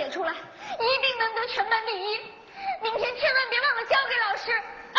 写出来，一定能得全班第一。明天千万别忘了交给老师啊！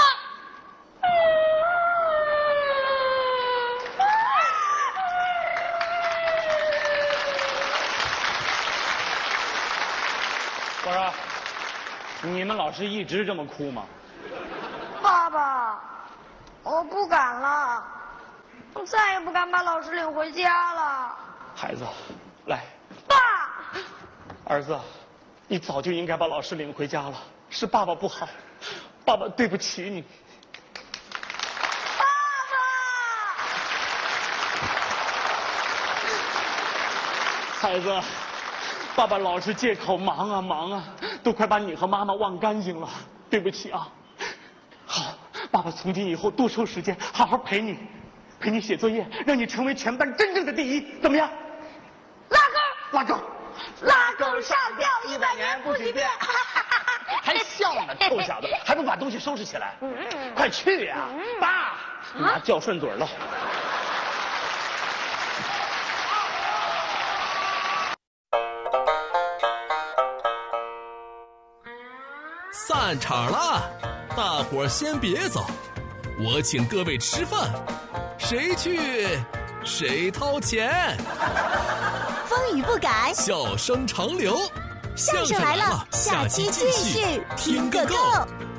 我说，你们老师一直这么哭吗？ 爸爸，我不敢了，我再也不敢把老师领回家了。 孩子，来。 爸， 儿子，你早就应该把老师领回家了，是爸爸不好，爸爸对不起你。 爸爸，孩子。爸爸老是借口忙啊忙啊，都快把你和妈妈忘干净了，对不起啊。好，爸爸从今以后多抽时间，好好陪你写作业，让你成为全班真正的第一，怎么样？拉钩， 拉钩上吊100年不许变。 还笑呢，臭小子，还不把东西收拾起来？快去呀！爸，拿叫顺嘴了。 散场了，大伙儿先别走，我请各位吃饭，谁去谁掏钱。 风雨不改， 笑声长流， 相声来了，下期继续听个够。